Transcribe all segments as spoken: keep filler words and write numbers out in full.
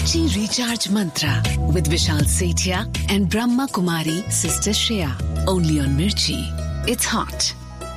Mirchi Recharge Mantra with Vishal Sethia and Brahma Kumari Sister Shreya. Only on Mirchi. It's hot.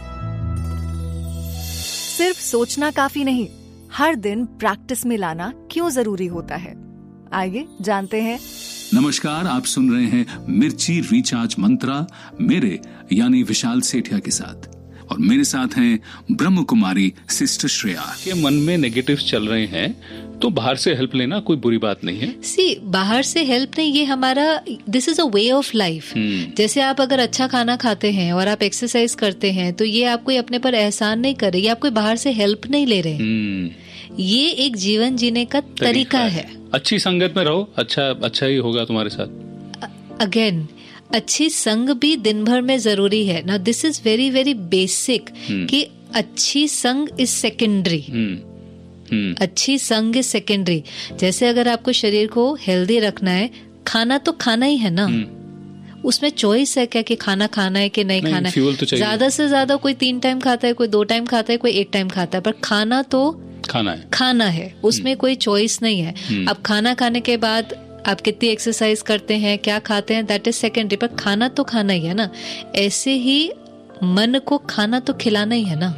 सिर्फ सोचना काफी नहीं, हर दिन practice में लाना क्यों जरूरी होता है, आइए जानते हैं। नमस्कार, आप सुन रहे हैं मिर्ची रिचार्ज मंत्रा मेरे यानी विशाल सेठिया के साथ, और मेरे साथ हैं ब्रह्म कुमारी सिस्टर श्रेया। के मन में नेगेटिव चल रहे हैं तो बाहर से हेल्प लेना कोई बुरी बात नहीं है। सी बाहर से हेल्प नहीं, ये हमारा this is a way of life. जैसे आप अगर अच्छा खाना खाते हैं और आप एक्सरसाइज करते हैं तो ये आप कोई अपने पर एहसान नहीं कर रहे, ये आप कोई बाहर से हेल्प नहीं ले रहे हैं। ये एक जीवन जीने का तरीका, तरीका है।, है अच्छी संगत में रहो, अच्छा अच्छा ही होगा तुम्हारे साथ। अगेन अच्छी संग भी दिन भर में जरूरी है ना। This is very very basic कि अच्छी संग इज सेकेंडरी। अच्छी संग इज सेकेंडरी। जैसे अगर आपको शरीर को हेल्दी रखना है, खाना तो खाना ही है ना, उसमें चॉइस है क्या कि खाना खाना है कि नहीं, नहीं खाना है। तो ज्यादा से ज्यादा कोई तीन टाइम खाता है, कोई दो टाइम खाता है, कोई एक टाइम खाता है, पर खाना तो खाना है खाना है उसमें कोई चॉइस नहीं है। अब खाना खाने के बाद आप कितनी एक्सरसाइज करते हैं, क्या खाते हैं, दैट इज सेकेंडरी, पर खाना तो खाना ही है ना। ऐसे ही मन को खाना तो खिलाना ही है ना।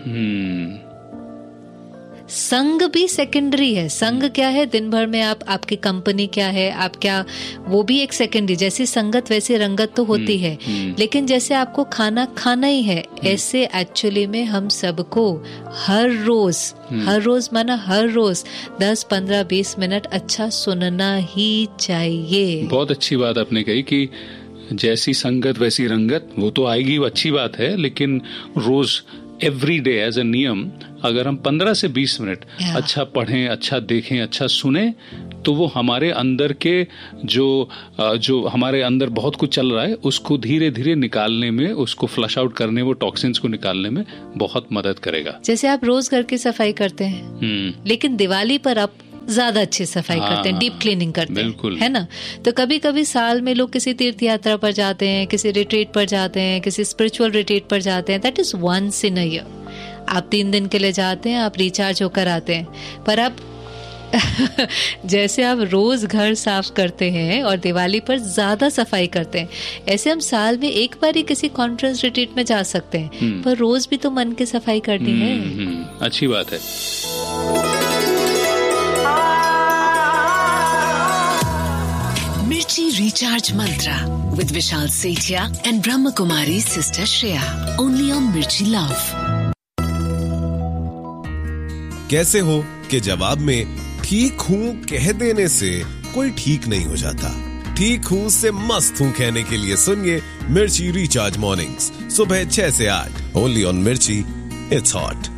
संग भी सेकेंडरी है। संग क्या है, दिन भर में आप आपकी कंपनी क्या है, आप क्या, वो भी एक सेकेंडरी। जैसी संगत वैसी रंगत तो होती है, लेकिन जैसे आपको खाना खाना ही है, ऐसे एक्चुअली में हम सबको हर रोज हर रोज माना हर रोज दस पंद्रह बीस मिनट अच्छा सुनना ही चाहिए। बहुत अच्छी बात आपने कही कि जैसी संगत वैसी रंगत, वो तो आएगी, वो अच्छी बात है, लेकिन रोज एवरी डे एज ए नियम अगर हम पंद्रह से बीस मिनट अच्छा पढ़ें, अच्छा देखें, अच्छा सुने, तो वो हमारे अंदर के जो जो हमारे अंदर बहुत कुछ चल रहा है उसको धीरे धीरे निकालने में, उसको फ्लश आउट करने, वो टॉक्सिन्स को निकालने में बहुत मदद करेगा। जैसे आप रोज घर की सफाई करते हैं, लेकिन दिवाली पर आप ज्यादा अच्छी सफाई हाँ, करते हैं, डीप क्लीनिंग करते हैं, है ना। तो कभी कभी साल में लोग किसी तीर्थ यात्रा पर जाते हैं, किसी रिट्रीट पर जाते हैं, किसी स्पिरिचुअल रिट्रीट पर जाते हैं, that is once in a year. आप तीन दिन के लिए जाते हैं, आप रिचार्ज होकर आते हैं। पर आप जैसे आप रोज घर साफ करते हैं और दिवाली पर ज्यादा सफाई करते हैं, ऐसे हम साल में एक बार ही किसी कॉन्फ्रेंस रिट्रीट में जा सकते हैं, पर रोज भी तो मन की सफाई करनी है। अच्छी बात है। Mirchi Recharge Mantra with Vishal Sethia and Brahma Kumari Sister Shreya. Only on Mirchi Love. कैसे हो कि जवाब में ठीक हूँ कह देने से कोई ठीक नहीं हो जाता। ठीक हूँ से मस्त हूँ कहने के लिए सुनिए मिर्ची रिचार्ज मॉर्निंग्स सुबह छह से आठ, ओनली ऑन मिर्ची। It's hot.